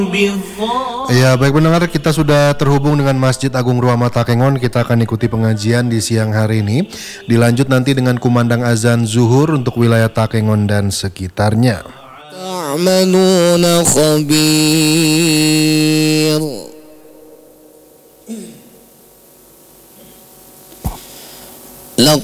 Ya, baik pendengar, kita sudah terhubung dengan Masjid Agung Ruama Takengon. Kita akan ikuti pengajian di siang hari ini. Dilanjut nanti dengan kumandang azan zuhur untuk wilayah Takengon dan sekitarnya. ta'maluna khabir.